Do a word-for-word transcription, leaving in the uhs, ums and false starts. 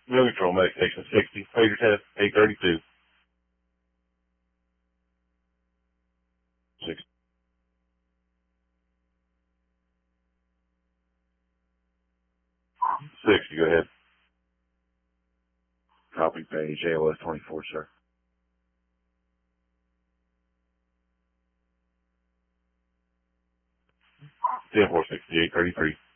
Mill Control, Medic Station sixty, Phaser test, eight thirty-two. Six. sixty, go ahead. Copy page A O S twenty-four, sir. ten four sixty-eight thirty-three.